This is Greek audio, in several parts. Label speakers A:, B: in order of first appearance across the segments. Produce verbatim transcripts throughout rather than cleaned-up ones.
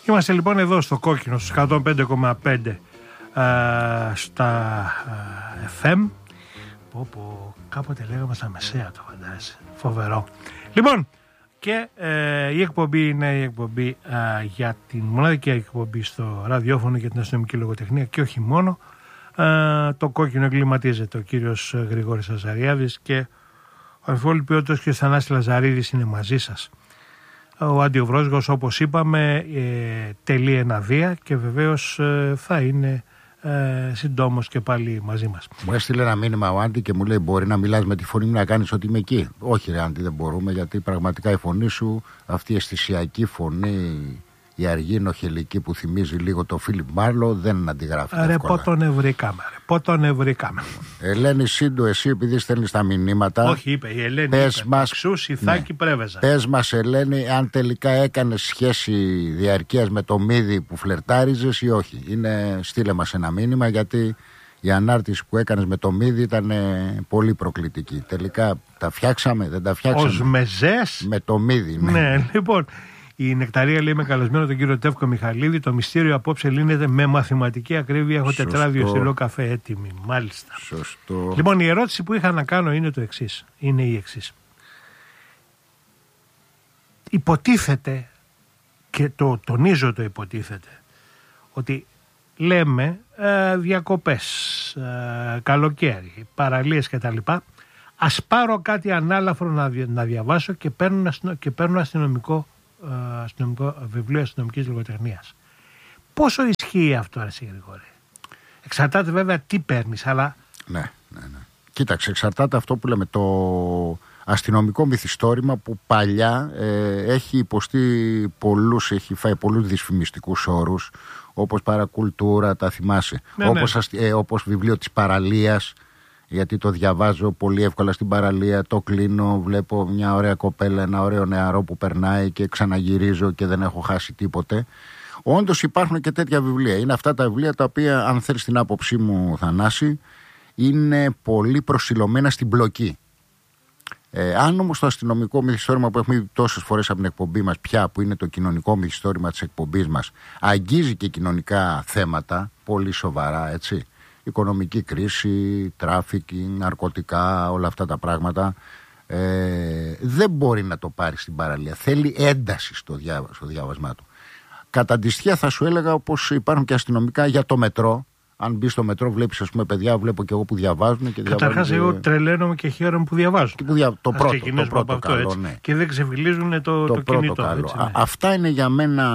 A: Είμαστε λοιπόν εδώ στο Κόκκινο, στους εκατόν πέντε κόμμα πέντε στα α, εφ εμ. Πω, πω, κάποτε λέγαμε στα μεσαία, το φαντάζεσαι. Φοβερό. Λοιπόν, και ε, η εκπομπή είναι η εκπομπή α, για την μοναδική εκπομπή στο ραδιόφωνο για την αστυνομική λογοτεχνία και όχι μόνο. Α, το Κόκκινο εγκληματίζεται ο κύριος Γρηγόρης Αζαριάδης και ο αμφιβόλητος και ο Θανάσης Λαζαρίδης είναι μαζί σας. Ο Αντιοβρόσγος, όπως είπαμε, ε, τελεί ένα βία και βεβαίως ε, θα είναι ε, συντόμως και πάλι μαζί μας.
B: Μου έστειλε ένα μήνυμα ο Άντι και μου λέει: μπορεί να μιλάς με τη φωνή μου, να κάνεις ότι είμαι εκεί. Όχι, ρε Άντι, δεν μπορούμε, γιατί πραγματικά η φωνή σου, αυτή η αισθησιακή φωνή, η αργή νοχελική που θυμίζει λίγο το Φίλιπ Μάρλο, δεν αντιγράφεται.
A: Ρε, πότον ευρήκαμε. Ρε, πότον ευρήκαμε.
B: Ελένη Σύντου, εσύ επειδή στέλνεις τα μηνύματα.
A: Όχι, είπε η Ελένη. Πες μας. Ξούς, Ιθάκη, ναι. Πρέβεζα.
B: Πες μας, Ελένη, αν τελικά έκανες σχέση διαρκείας με το Μίδη που φλερτάριζες ή όχι. Είναι, στείλε μας ένα μήνυμα, γιατί η ανάρτηση που έκανες με το Μίδη ήταν πολύ προκλητική. Τελικά τα φτιάξαμε, δεν τα φτιάξαμε.
A: Ως μεζές.
B: Με το Μίδη, ναι.
A: Ναι, λοιπόν. Η Νεκταρία λέει: με καλεσμένο τον κύριο Τεύκο Μιχαλίδη. Το μυστήριο απόψε λύνεται με μαθηματική ακρίβεια. Έχω τετράδιο στυλό καφέ έτοιμη. Μάλιστα.
B: Σωστό.
A: Λοιπόν, η ερώτηση που είχα να κάνω είναι το εξής. Είναι η εξής. Υποτίθεται, και το τονίζω το υποτίθεται, ότι λέμε ε, διακοπές, ε, καλοκαίρι, παραλίες κτλ. Ας πάρω κάτι ανάλαφρο να, να διαβάσω και παίρνω, και παίρνω αστυνομικό. Αστυνομικό, βιβλίο αστυνομικής λογοτεχνίας. Πόσο ισχύει αυτό, ρε Γρηγόρη? Εξαρτάται βέβαια τι παίρνεις, αλλά.
B: Ναι, ναι, ναι. Κοίταξε, εξαρτάται αυτό που λέμε, το αστυνομικό μυθιστόρημα που παλιά ε, έχει υποστεί πολλούς, έχει φάει πολλούς δυσφημιστικούς όρους, όπως παρακουλτούρα, τα θυμάσαι. Ναι, όπως, ναι. Αστι, ε, όπως βιβλίο της παραλίας. Γιατί το διαβάζω πολύ εύκολα στην παραλία, το κλείνω, βλέπω μια ωραία κοπέλα, ένα ωραίο νεαρό που περνάει και ξαναγυρίζω και δεν έχω χάσει τίποτε. Όντως υπάρχουν και τέτοια βιβλία. Είναι αυτά τα βιβλία τα οποία, αν θέλεις την άποψή μου, Θανάση, είναι πολύ προσιλωμένα στην πλοκή. Ε, αν όμως το αστυνομικό μυθιστόρημα που έχουμε δει τόσες φορές από την εκπομπή μας πια, που είναι το κοινωνικό μυθιστόρημα της εκπομπής μας, αγγίζει και κοινωνικά θέματα, πολύ σοβαρά, έτσι. Οικονομική κρίση, τράφικινγκ, ναρκωτικά, όλα αυτά τα πράγματα, ε, δεν μπορεί να το πάρει στην παραλία. Θέλει ένταση στο, διάβα, στο διάβασμά του. Κατά αντιστοιχεία θα σου έλεγα, όπως υπάρχουν και αστυνομικά για το μετρό. Αν μπει στο μετρό, βλέπεις, ας πούμε, παιδιά, βλέπω και εγώ που διαβάζουν.
A: Καταρχάς, εγώ τρελαίνομαι και χαίρομαι που διαβάζουν.
B: Και που δια... Το Ας πρώτο, το πρώτο αυτό, καλό,
A: έτσι.
B: Ναι.
A: Και δεν ξεφυλίζουν το, το, το κινητό.
B: Καλό.
A: Έτσι, ναι.
B: Αυτά είναι για μένα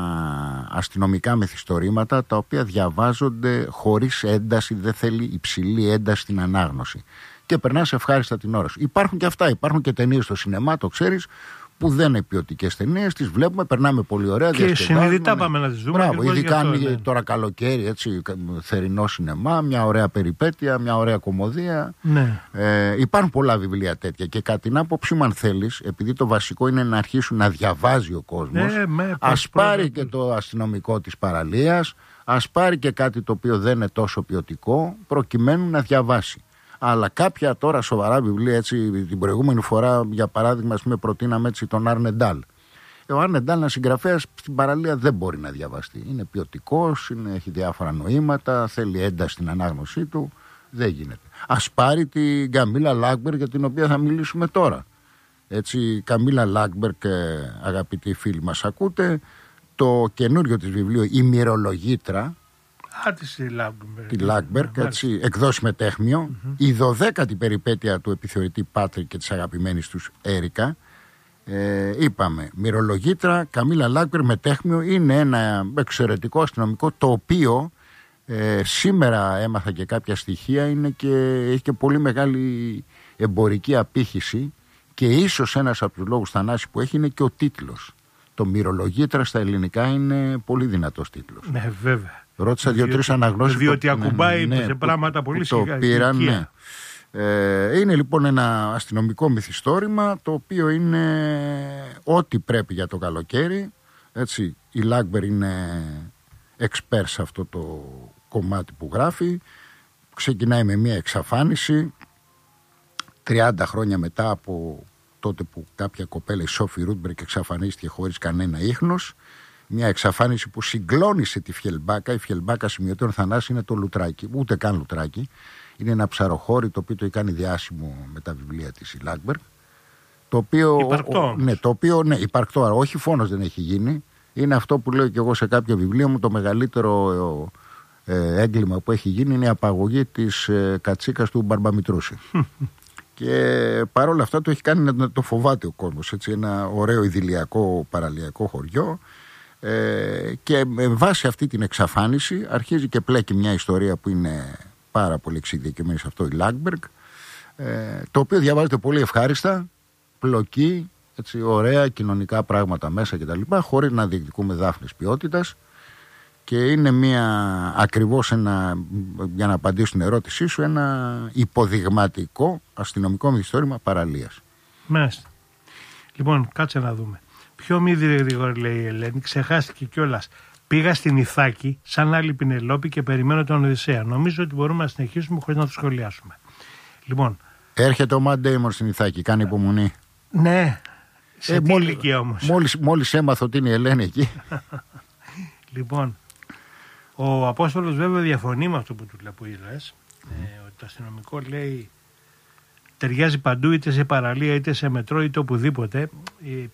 B: αστυνομικά μυθιστορήματα, τα οποία διαβάζονται χωρίς ένταση, δεν θέλει υψηλή ένταση στην ανάγνωση. Και περνάς ευχάριστα την ώρα σου. Υπάρχουν και αυτά. Υπάρχουν και ταινίες στο σινεμά, το ξέρεις, που δεν είναι ποιοτικές ταινίες, τις βλέπουμε, περνάμε πολύ ωραία.
A: Και συνειδητά πάμε να τις δούμε.
B: Μπράβο, ειδικά αν ναι. τώρα καλοκαίρι, έτσι, θερινό σινεμά, μια ωραία περιπέτεια, μια ωραία κωμωδία.
A: Ναι.
B: Ε, υπάρχουν πολλά βιβλία τέτοια και κατά την άποψή μου, αν θέλεις, επειδή το βασικό είναι να αρχίσουν να διαβάζει ο κόσμος, ναι, ας πάρει και το αστυνομικό της παραλίας, ας πάρει και κάτι το οποίο δεν είναι τόσο ποιοτικό, προκειμένου να διαβάσει. Αλλά κάποια τώρα σοβαρά βιβλία, έτσι, την προηγούμενη φορά, για παράδειγμα, ας πούμε, προτείναμε έτσι τον Άρνε Ντάλ. Ο Άρνε Ντάλ, ένα συγγραφέας, στην παραλία δεν μπορεί να διαβαστεί. Είναι ποιοτικός, είναι, έχει διάφορα νοήματα, θέλει ένταση στην ανάγνωσή του. Δεν γίνεται. Ας πάρει την Καμίλα Λάγκμπεργκ, για την οποία θα μιλήσουμε τώρα. Έτσι, Καμίλα Λάγκμπεργκ, αγαπητοί φίλοι μας, ακούτε το καινούριο της βιβλίο «Η Μυρολογήτρα».
A: Α, τη Λάγκμπεργκ.
B: Τη Λάγκμπεργκ, έτσι, εκδόσει με τέχμιο. Mm-hmm. Η δωδέκατη περιπέτεια του επιθεωρητή Πάτρικ και της αγαπημένης τους Έρικα. Ε, είπαμε, Μυρολογήτρα, Καμίλα Λάγκμπεργκ με τέχμιο, είναι ένα εξαιρετικό αστυνομικό, το οποίο ε, σήμερα έμαθα και κάποια στοιχεία, είναι και, έχει και πολύ μεγάλη εμπορική απήχηση και ίσως ένας από τους λόγους, Θανάση, που έχει είναι και ο τίτλος. Το Μυρολογήτρα στα ελληνικά είναι πολύ δυνατός τίτλος.
A: Ναι, βέβαια.
B: Ρώτησα δύο-τρεις αναγνώσεις.
A: Διότι ακουμπάει
B: ναι,
A: σε
B: ναι,
A: πράγματα
B: που,
A: πολύ
B: που το πήραν, ναι. ε, Είναι λοιπόν ένα αστυνομικό μυθιστόρημα, το οποίο είναι ό,τι πρέπει για το καλοκαίρι. Έτσι, η Λάγκμπερ είναι expert σε αυτό το κομμάτι που γράφει. Ξεκινάει με μια εξαφάνιση τριάντα χρόνια μετά από τότε που κάποια κοπέλα, η Σόφι Ρούτμπεργκ, εξαφανίστηκε χωρίς κανένα ίχνος. Μια εξαφάνιση που συγκλώνησε τη Φιελμπάκα. Η Φιελμπάκα σημειωτέων θανάσι είναι το λουτράκι, ούτε καν λουτράκι. Είναι ένα ψαροχώρι το οποίο το έχει κάνει διάσημο με τα βιβλία της η Λάκμπεργκ. Το οποίο,
A: υπαρκτό.
B: Ναι, το οποίο, ναι, υπαρκτό, όχι φόνος δεν έχει γίνει. Είναι αυτό που λέω και εγώ σε κάποιο βιβλίο μου, το μεγαλύτερο ε, έγκλημα που έχει γίνει είναι η απαγωγή της ε, κατσίκας του Μπαρμπαμητρούση. Και παρόλα αυτά το έχει κάνει να το φοβάται ο κόσμος. Έτσι, ένα ωραίο ιδηλιακό παραλιακό χωριό. Ε, και με βάση αυτή την εξαφάνιση αρχίζει και πλέκει μια ιστορία που είναι πάρα πολύ εξειδικευμένη σε αυτό η Λάκμπεργκ, ε, το οποίο διαβάζεται πολύ ευχάριστα, πλοκή, έτσι, ωραία κοινωνικά πράγματα μέσα κτλ., χωρίς να διεκδικούμε δάφνης ποιότητας, και είναι μια ακριβώς ένα, για να απαντήσω στην ερώτησή σου, ένα υποδειγματικό αστυνομικό μυθιστόρημα παραλίας.
A: Μάλιστα. Λοιπόν, κάτσε να δούμε. Πιο μη γρήγορα, λέει η Ελένη, ξεχάστηκε κιόλας. Πήγα στην Ιθάκη, σαν άλλη Πινελόπη, και περιμένω τον Οδυσσέα. Νομίζω ότι μπορούμε να συνεχίσουμε χωρίς να το σχολιάσουμε. Λοιπόν.
B: Έρχεται ο Ματ Ντέιμον στην Ιθάκη, κάνει υπομονή.
A: Ναι. Σε
B: ε,
A: τι
B: μόλι,
A: ηλικία όμως.
B: Μόλις, μόλις έμαθα ότι είναι η Ελένη εκεί.
A: Λοιπόν. Ο Απόστολος βέβαια διαφωνεί με αυτό που του που λες. Mm. Ε, ότι το αστυνομικό, λέει, ταιριάζει παντού, είτε σε παραλία, είτε σε μετρό, είτε οπουδήποτε. Ε,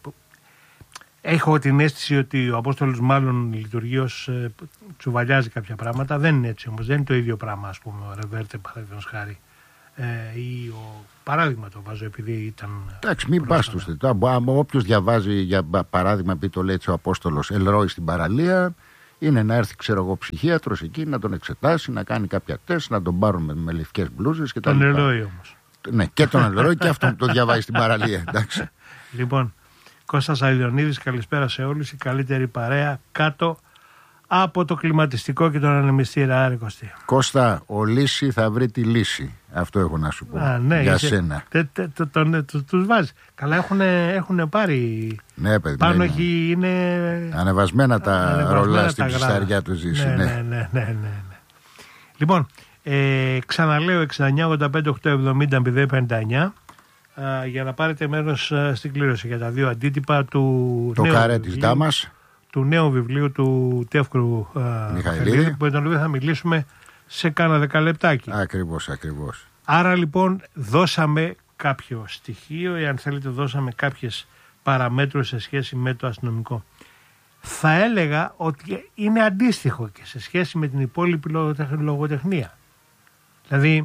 A: Έχω την αίσθηση ότι ο Απόστολος μάλλον λειτουργεί ως ε, τσουβαλιάζει κάποια πράγματα. Δεν είναι έτσι όμως. Δεν είναι το ίδιο πράγμα, ας πούμε, ο Ρεβέρτε, παραδείγματος χάρη. Ε, ή ο παράδειγμα το βάζω επειδή ήταν.
B: Εντάξει, μην πας τους. Όποιος διαβάζει, για παράδειγμα, πει το λέει ο Απόστολος Ελρόι στην παραλία, είναι να έρθει, ξέρω εγώ, ψυχίατρος εκεί, να τον εξετάσει, να κάνει κάποια τεστ, να τον πάρουν με, με λευκές μπλούζες κτλ.
A: Τον Ελρόι όμως.
B: Ναι, και τον Ελρόι και αυτόν που το διαβάζει στην παραλία. Εντάξει.
A: Λοιπόν. Κώστας Αηλιονίδης, καλησπέρα σε όλους. Η καλύτερη παρέα κάτω από το κλιματιστικό και τον ανεμιστήρα. Άρη Κωστή.
B: Κώστα, ο Λύση θα βρει τη λύση. Αυτό έχω να σου πω.
A: Α, ναι,
B: για
A: είσαι,
B: σένα.
A: Τε, τε, τε, τον, του, τους βάζει. Καλά, έχουν πάρει.
B: Ναι, παιδί,
A: πάνω
B: ναι,
A: έχει, είναι.
B: Ανεβασμένα τα
A: ανεβασμένα
B: ρολά
A: τα
B: στην ψισταριά του Ζήση.
A: Ναι,
B: Ναι,
A: ναι, ναι, ναι, ναι, ναι. Λοιπόν, ε, ξαναλέω εξήντα εννιά ογδόντα πέντε οκτακόσια εβδομήντα μηδέν πενήντα εννιά. Uh, για να πάρετε μέρος uh, στην κλήρωση για τα δύο αντίτυπα του,
B: το
A: νέου,
B: καρέ
A: βιβλίου,
B: της Δάμας,
A: του νέου βιβλίου του Τεύκρου uh, Μιχαηλίδη, που τον οποίο θα μιλήσουμε σε κάνα δεκαλεπτάκι.
B: Ακριβώς, ακριβώς.
A: Άρα λοιπόν δώσαμε κάποιο στοιχείο, ή αν θέλετε δώσαμε κάποιες παραμέτρους σε σχέση με το αστυνομικό. Θα έλεγα ότι είναι αντίστοιχο και σε σχέση με την υπόλοιπη λογοτεχνία. Δηλαδή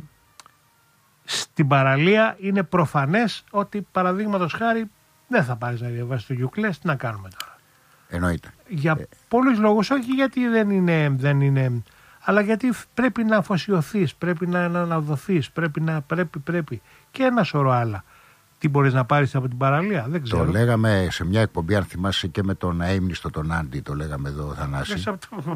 A: στην παραλία είναι προφανές ότι, παραδείγματος χάρη, δεν θα πάρεις να διαβάσεις το Γιουκλές. Τι να κάνουμε τώρα.
B: Εννοείται.
A: Για
B: ε...
A: πολλούς λόγους, όχι γιατί δεν είναι, δεν είναι, αλλά γιατί πρέπει να αφοσιωθείς, πρέπει να αναδοθείς, πρέπει να πρέπει, πρέπει και ένα σωρό άλλα. Τι μπορείς να πάρεις από την παραλία, δεν ξέρω.
B: Το λέγαμε σε μια εκπομπή, αν θυμάσαι, και με τον αείμνηστο τον Άντι, το λέγαμε εδώ, Θανάση.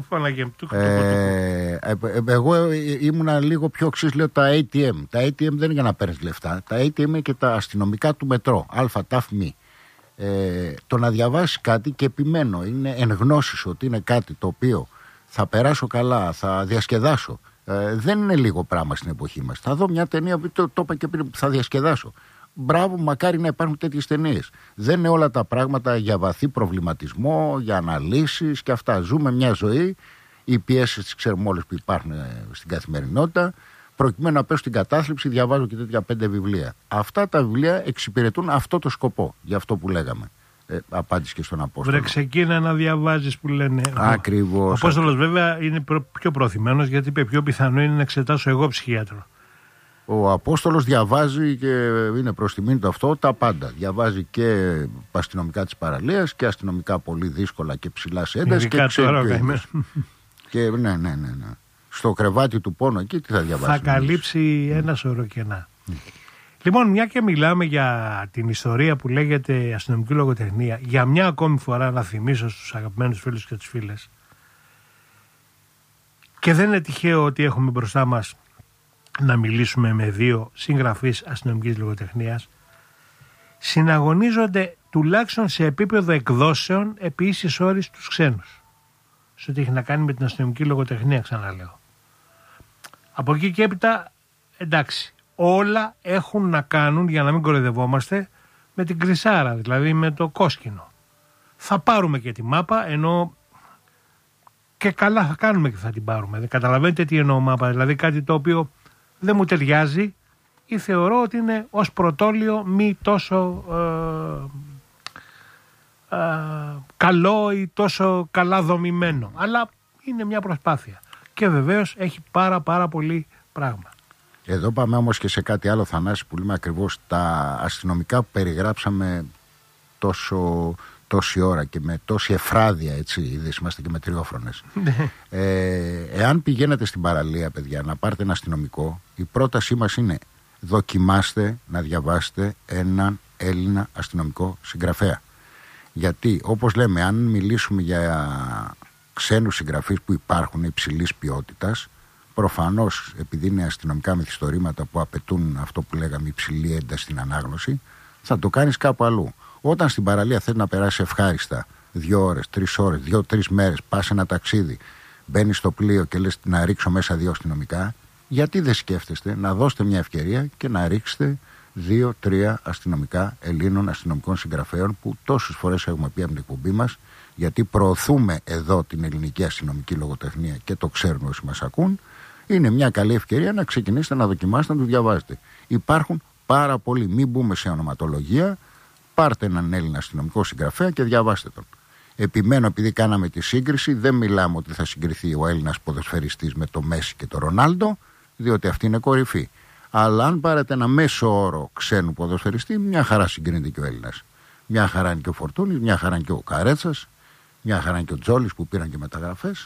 B: Ε, εγώ ήμουνα λίγο πιο οξύς, λέω τα έι τι εμ. Τα έι τι εμ δεν είναι για να παίρνεις λεφτά. Τα έι τι εμ είναι και τα αστυνομικά του μετρό. Αλφα, ταφ, μη. Ε, το να διαβάσει κάτι, και επιμένω, είναι εν γνώση ότι είναι κάτι το οποίο θα περάσω καλά, θα διασκεδάσω. Ε, δεν είναι λίγο πράγμα στην εποχή μας. Θα δω μια ταινία που το, το είπα και πριν, θα διασκεδάσω. Μπράβο, μακάρι να υπάρχουν τέτοιες ταινίες. Δεν είναι όλα τα πράγματα για βαθύ προβληματισμό, για αναλύσεις και αυτά. Ζούμε μια ζωή, οι πιέσεις τις ξέρουμε όλες που υπάρχουν στην καθημερινότητα. Προκειμένου να πέσω στην κατάθλιψη, διαβάζω και τέτοια πέντε βιβλία. Αυτά τα βιβλία εξυπηρετούν αυτό το σκοπό, για αυτό που λέγαμε. Ε, απάντηση και στον Απόστολο.
A: Βρε, ξεκίνα να διαβάζεις που λένε.
B: Ακριβώς.
A: Ο Απόστολος βέβαια είναι πιο προθυμένος, γιατί είπε πιο πιθανό είναι να εξετάσω εγώ ψυχίατρο.
B: Ο Απόστολος διαβάζει, και είναι προς τιμήν του αυτό, τα πάντα. Διαβάζει και αστυνομικά της παραλίας και αστυνομικά πολύ δύσκολα και ψηλά σε ένταση. Και ξέρει. Και ναι, ναι, ναι, ναι. Στο κρεβάτι του πόνο εκεί τι θα διαβάσει.
A: Θα καλύψει mm. ένα σωρό κενά. Mm. Λοιπόν, μια και μιλάμε για την ιστορία που λέγεται αστυνομική λογοτεχνία, για μια ακόμη φορά να θυμίσω στους αγαπημένους φίλους και τις φίλες, και δεν είναι τυχαίο ότι έχουμε μπροστά μας να μιλήσουμε με δύο συγγραφείς αστυνομικής λογοτεχνίας, συναγωνίζονται τουλάχιστον σε επίπεδο εκδόσεων επί ίσης όρης τους ξένους. Σε ό,τι έχει να κάνει με την αστυνομική λογοτεχνία, ξαναλέω. Από εκεί και έπειτα, εντάξει, όλα έχουν να κάνουν, για να μην κοροϊδευόμαστε, με την κρυσάρα, δηλαδή με το κόσκινο. Θα πάρουμε και τη μάπα, ενώ και καλά θα κάνουμε και θα την πάρουμε. Δεν καταλαβαίνετε τι εννοώ μάπα, δηλαδή κάτι το οποίο δεν μου ταιριάζει ή θεωρώ ότι είναι ως πρωτόλιο μη τόσο ε, ε, καλό ή τόσο καλά δομημένο. Αλλά είναι μια προσπάθεια. Και βεβαίως έχει πάρα πάρα πολύ πράγμα.
B: Εδώ πάμε όμως και σε κάτι άλλο, Θανάση, που λέμε ακριβώς τα αστυνομικά που περιγράψαμε τόσο, τόση ώρα και με τόση εφράδια, έτσι, είδες, είμαστε και με τριόφρονες. ε, εάν πηγαίνετε στην παραλία, παιδιά, να πάρετε ένα αστυνομικό, η πρότασή μας είναι δοκιμάστε να διαβάσετε έναν Έλληνα αστυνομικό συγγραφέα. Γιατί, όπως λέμε, αν μιλήσουμε για ξένους συγγραφείς που υπάρχουν υψηλής ποιότητας, προφανώς επειδή είναι αστυνομικά μυθιστορήματα που απαιτούν αυτό που λέγαμε υψηλή ένταση στην ανάγνωση, θα το κάνεις κάπου αλλού. Όταν στην παραλία θέλει να περάσει ευχάριστα δύο ώρες, τρεις ώρες, δύο-τρεις μέρες, πας ένα ταξίδι, μπαίνεις στο πλοίο και λες να ρίξω μέσα δύο αστυνομικά, γιατί δεν σκέφτεστε να δώσετε μια ευκαιρία και να ρίξετε δύο-τρία αστυνομικά Ελλήνων αστυνομικών συγγραφέων που τόσες φορές έχουμε πει από την εκπομπή μας, γιατί προωθούμε εδώ την ελληνική αστυνομική λογοτεχνία και το ξέρουν όσοι μας ακούν. Είναι μια καλή ευκαιρία να ξεκινήσετε να δοκιμάσετε να του διαβάζετε. Υπάρχουν πάρα πολλοί. Μην μπούμε σε ονοματολογία. Πάρτε έναν Έλληνα αστυνομικό συγγραφέα και διαβάστε τον. Επιμένω, επειδή κάναμε τη σύγκριση, δεν μιλάμε ότι θα συγκριθεί ο Έλληνας ποδοσφαιριστής με το Μέση και το Ρονάλντο, διότι αυτή είναι κορυφή. Αλλά αν πάρετε ένα μέσο όρο ξένου ποδοσφαιριστή, μια χαρά συγκρίνεται και ο Έλληνας. Μια χαρά είναι και ο Φορτούνης, μια χαρά είναι και ο Καρέτσας, μια χαρά είναι και ο Τζόλης που πήραν και μεταγραφές.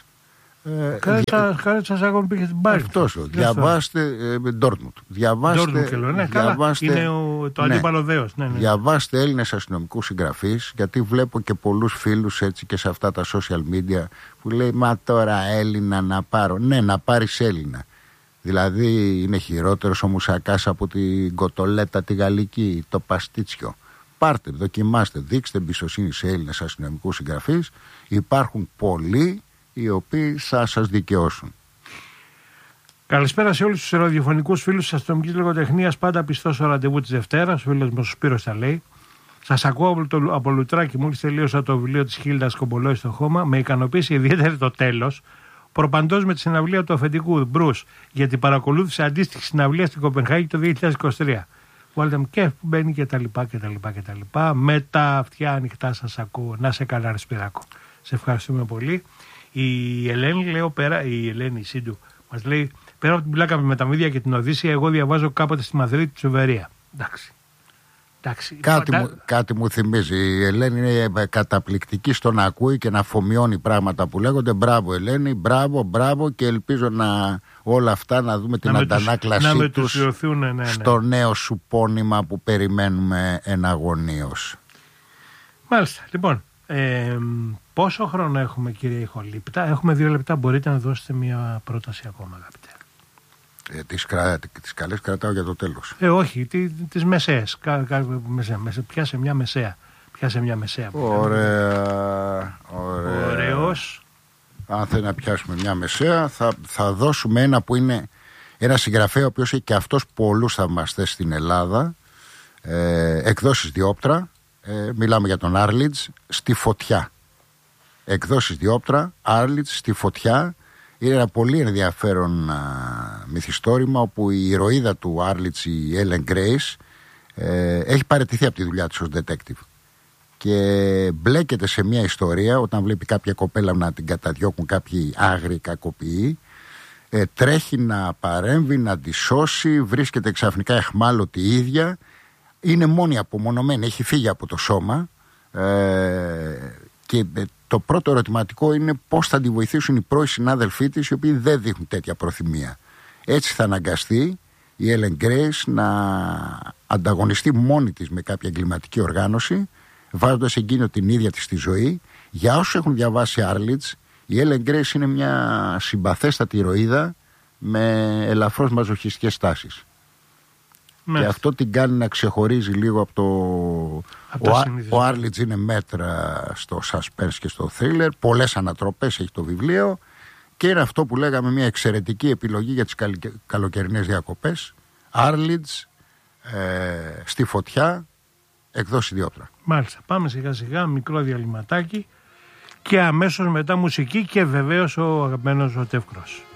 A: Καρέτσας αγών πήγε στην Μπάγκερν.
B: Αυτός, διαβάστε Ντόρτμουντ. Διαβάστε,
A: διαβάστε, είναι ο, το αντίπαλο δέος. Ναι, ναι.
B: Διαβάστε Έλληνες αστυνομικούς συγγραφείς, γιατί βλέπω και πολλούς φίλους έτσι και σε αυτά τα social media που λέει μα τώρα Έλληνα να πάρω. Ναι, να πάρεις Έλληνα. Δηλαδή είναι χειρότερος ο Μουσακάς από την κοτολέτα τη γαλλική, το παστίτσιο. Πάρτε, δοκιμάστε, δείξτε εμπιστοσύνη σε Έλληνες αστυνομικούς συγγραφείς. Υπάρχουν πολλοί οι οποίοι θα σας δικαιώσουν.
A: Καλησπέρα σε όλους τους ραδιοφωνικούς φίλους της αστυνομικής λογοτεχνίας. Πάντα πιστός στο ραντεβού της Δευτέρας. Ο φίλος μας ο Σπύρος τα λέει. Σας ακούω από, το, από Λουτράκι. Μόλις τελείωσα το βιβλίο της Χίλντας Κομπολόη στο χώμα. Με ικανοποίησε ιδιαίτερη το τέλος. Προπαντός με τη συναυλία του αφεντικού Μπρους, γιατί παρακολούθησε αντίστοιχη συναυλία στην Κοπενχάγη το δύο χιλιάδες είκοσι τρία. Βάλτε μου και μπαίνει και τα λοιπά και τα λοιπά και τα λοιπά. Με τα αυτιά ανοιχτά σας ακούω. Να σε καλά, ρε Σπυράκο. Σε ευχαριστούμε πολύ. Η Ελένη, λέω πέρα, η Ελένη Σίντου, μας λέει πέρα από την πλάκα με τα Μεταμύδια και την Οδύσσεια, εγώ διαβάζω κάποτε στη Μαδρίτη τη Σουβερία. Εντάξει. Εντάξει.
B: Κάτι,
A: Πατά...
B: μου, κάτι μου θυμίζει. Η Ελένη είναι καταπληκτική στο να ακούει και να αφομοιώνει πράγματα που λέγονται. Μπράβο, Ελένη, μπράβο, μπράβο, και ελπίζω να όλα αυτά να δούμε την να αντανάκλασή τους
A: ναι, ναι.
B: στο νέο σου πόνημα που περιμένουμε εναγωνίως.
A: Μάλιστα. Λοιπόν, ε, πόσο χρόνο έχουμε, κύριε Ηχολήπτα? Έχουμε δύο λεπτά. Μπορείτε να δώσετε μια πρόταση ακόμα, αγαπητέ?
B: Ε, τις, κρα... τις καλές κρατάω για το τέλος.
A: Ε, όχι, τι, τις μεσαίες. Κα, κα, μεσαία, μεσαία. Πιάσε μια μεσαία. Πιάσε μια μεσαία.
B: Ωραία. Ωραία.
A: Ωραίος.
B: Αν θέλει να πιάσουμε μια μεσαία, θα, θα δώσουμε ένα που είναι ένα συγγραφέα ο οποίος έχει και αυτός πολλούς θαυμαστές στην Ελλάδα. Ε, εκδόσεις Διόπτρα. Ε, μιλάμε για τον Άρλιτς, στη φωτιά. Εκδόσεις Διόπτρα, Άρλιτς, στη φωτιά. Είναι ένα πολύ ενδιαφέρον α, μυθιστόρημα όπου η ηρωίδα του Άρλιτς, η Έλεν Γκρέις, ε, έχει παραιτηθεί από τη δουλειά της ως detective και μπλέκεται σε μια ιστορία όταν βλέπει κάποια κοπέλα να την καταδιώκουν κάποιοι άγριοι κακοποιοί, ε, τρέχει να παρέμβει, να τη σώσει, βρίσκεται ξαφνικά εχμάλωτη η ίδια, είναι μόνη, απομονωμένη, έχει φύγει από το σώμα, ε, και το πρώτο ερωτηματικό είναι πώς θα τη βοηθήσουν οι πρώοι συνάδελφοί της, οι οποίοι δεν δείχνουν τέτοια προθυμία. Έτσι θα αναγκαστεί η Έλεν Γκρέις να ανταγωνιστεί μόνη της με κάποια εγκληματική οργάνωση, βάζοντας εκείνο την ίδια της τη ζωή. Για όσους έχουν διαβάσει Άρλιτς, η Έλεν Γκρέις είναι μια συμπαθέστατη ηρωίδα με ελαφρώς μαζοχιστικές τάσεις. Ναι. Και αυτό την κάνει να ξεχωρίζει λίγο από το... Από ο, ο Άρλιτς είναι μέτρα στο suspense και στο thriller. Πολλές ανατροπές έχει το βιβλίο. Και είναι αυτό που λέγαμε μια εξαιρετική επιλογή για τις καλοκαιρινές διακοπές. Άρλιτς, ε, στη φωτιά, εκδόσεις Διόπτρα.
A: Μάλιστα. Πάμε σιγά σιγά, μικρό διαλυματάκι. και αμέσως μετά μουσική και βεβαίως ο αγαπημένος ο Τεύκρος.